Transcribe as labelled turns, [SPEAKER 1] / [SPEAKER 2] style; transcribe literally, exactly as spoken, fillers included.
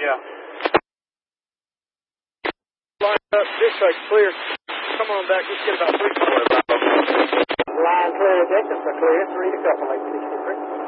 [SPEAKER 1] Yeah. Line up, dispatch clear. Come on back, let's get about three. Line clear, Dixon, for clear, three to couple, eight sixty-three.